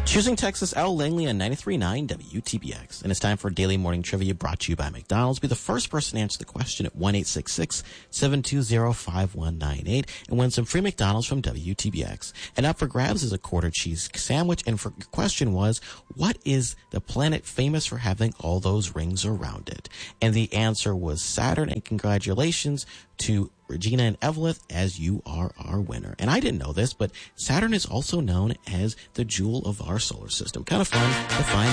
Choosing Texas, Al Langley on 93.9 WTBX. And it's time for Daily Morning Trivia brought to you by McDonald's. Be the first person to answer the question at 1-866-720-5198 and win some free McDonald's from WTBX. And up for grabs is a quarter cheese sandwich. And your question was, what is the planet famous for having all those rings around it? And the answer was Saturn. And congratulations to Regina and Evelyn, as you are our winner. And I didn't know this, but Saturn is also known as the jewel of our solar system. Kind of fun to find